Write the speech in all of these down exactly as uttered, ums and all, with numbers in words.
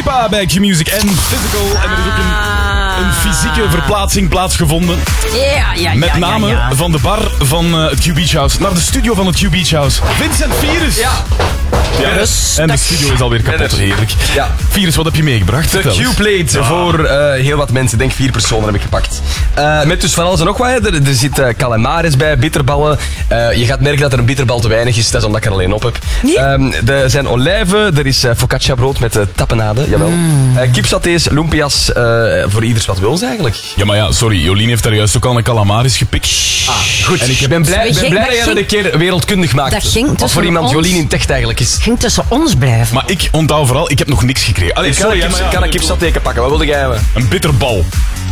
Spa bij Q-Music en Physical. En er is ook een, een fysieke verplaatsing plaatsgevonden. Ja, ja, Met ja, name ja, ja. van de bar van uh, het Q Beach House naar de studio van het Q Beach House. Vincent Virus. Ja. Ja, Rustig. en de studio is alweer kapot, heerlijk. Ja. Virus, wat heb je meegebracht? De Vertel eens. Q-plate Ah. voor uh, heel wat mensen. Ik denk vier personen heb ik gepakt. Uh, met dus van alles en nog wat. Hè. Er, er zit uh, calamares bij, bitterballen. Uh, je gaat merken dat er een bitterbal te weinig is. Dat is omdat ik er alleen op heb. Ja. Um, er zijn olijven. Er is uh, focaccia brood met uh, tapenade. Jawel. Mm. Uh, kipsatés, lumpia's. Uh, voor ieders wat wils eigenlijk. Ja, maar ja, sorry. Jolien heeft daar juist ook al een calamaris gepikt. Goed. En ik ben blij, Dat ben ging- blij dat dat jij dat ging- een keer wereldkundig maakt. dat ging Wat tussen voor iemand ons. Jolien in Techt eigenlijk is. Ging tussen ons blijven. Maar ik onthoud vooral, ik heb nog niks gekregen. Allee, Ik kan, sorry, een hè, kip, maar ja, kan een kipsaté pakken. Wat wilde jij hebben? Een bitterbal.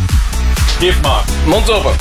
Geef maar. Mond open.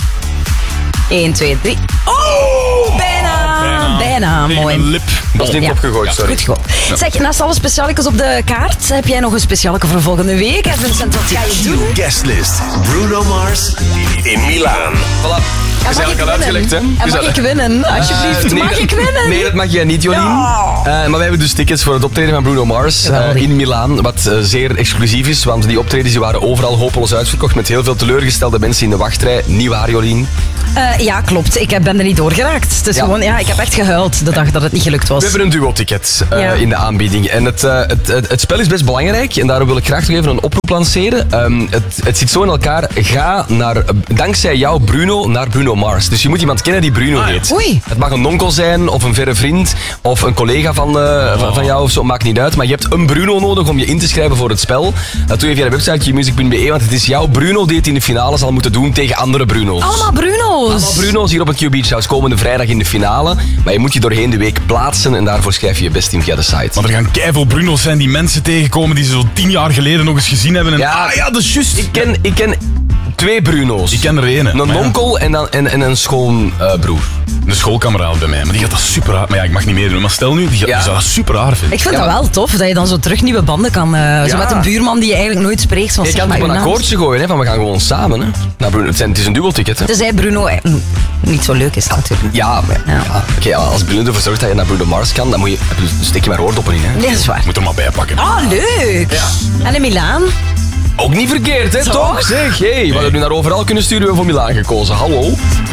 één, twee, drie. Oh, bijna. Bijna, Tegen mooi. een lip. Dat is niet Ja. opgegooid, sorry. Goed gewoon. Zeg, naast alle specialetjes op de kaart, heb jij nog een specialeke voor volgende week? En Vincent, wat ga je doen? Guestlist. Bruno Mars in Milaan. Voilà. En is mag eigenlijk ik al uitgelegd, hè? winnen? En Is mag dat- ik winnen? Alsjeblieft, Eh, nee, mag dat- ik winnen? Nee, dat mag jij niet, Jolien. Ja. Eh, maar wij hebben dus tickets voor het optreden van Bruno Mars eh, Geweldig. in Milaan. Wat eh, zeer exclusief is, want die optredens die waren overal hopeloos uitverkocht. Met heel veel teleurgestelde mensen in de wachtrij. Niet waar, Jolien? Eh, ja, klopt. Ik heb- ben er niet doorgeraakt. Het is Ja. gewoon, ja, ik heb echt gehuild de dag dat het niet gelukt was. We hebben een duo-ticket eh, Ja. in de aanbieding. En het, eh, het, het, het spel is best belangrijk. En daarom wil ik graag nog even een oproep lanceren. Ehm, het, het zit zo in elkaar. Ga naar, eh, dankzij jou, Bruno, naar Bruno Mars. Dus je moet iemand kennen die Bruno heet. Oei. Het mag een onkel zijn, of een verre vriend, of een collega van, eh, van, van jou, of zo. Maakt niet uit. Maar je hebt een Bruno nodig om je in te schrijven voor het spel. Dat doe je via de website q music punt b e. Want het is jouw Bruno die het in de finale zal moeten doen tegen andere Bruno's. Allemaal Bruno's. Allemaal Bruno's hier op het Q Beach House komende vrijdag in de finale. Maar je moet je doorheen de week plaatsen en daarvoor schrijf je je best in via de site. Maar er gaan keiveel Bruno's zijn die mensen tegenkomen die ze zo tien jaar geleden nog eens gezien hebben. En, Ja. ah ja, dat is juist. Ik ken, ik ken twee Bruno's. Ik ken er één. hè. Een Maar ja, onkel en, dan, en, en een schoonbroer. een schoolkameraad bij mij, maar die gaat dat super raar. Maar ja, ik mag niet meedoen. Maar stel nu, die, gaat, Ja. die zou dat super raar vinden. Ik vind Ja, dat maar- wel tof, dat je dan zo terug nieuwe banden kan... eh, Zo Ja. met een buurman die je eigenlijk nooit spreekt. Van, Je zeg kan maar het op uw een naam. akkoordje gooien, hè, van we gaan gewoon samen. Hè. Nou, Bruno, het, zijn, het is een dubbelticket. Hè. Tenzij Bruno eh, mm, niet zo leuk is natuurlijk. Ja, maar Ja. ja. Oké, als Bruno ervoor zorgt dat je naar Bruno Mars kan, dan moet je, steek je maar oordoppen in. Hè. Nee, dat is waar. Moet er maar bijpakken. Ah, leuk. En in Milaan? Ook niet verkeerd, hè, Toch? toch? Zeg, hey, we hadden nu naar overal kunnen sturen, we hebben voor Milaan gekozen. Hallo.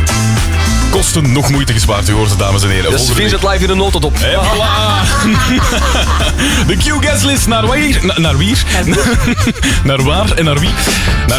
Kosten nog moeite gespaard, u hoort het, dames en heren. Dus Volgende Vincent live in de notendop. week. En voilà. De Q-guestlist naar waar? Na- Naar wie? Naar waar en naar wie? Naar